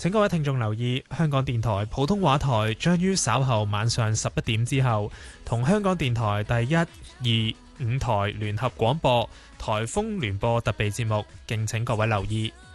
請各位聽眾留意，香港電台普通話台將於稍後晚上11點之後，同香港電台第1、2、5台聯合廣播颱風聯播特備節目，敬請各位留意。